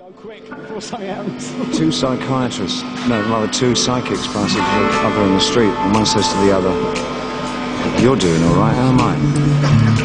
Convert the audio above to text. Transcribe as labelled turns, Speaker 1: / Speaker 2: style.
Speaker 1: Go quick before something happens.
Speaker 2: Two psychiatrists, no, rather two psychics pass each other in the street, and one says to the other, "You're doing all right, how am I?"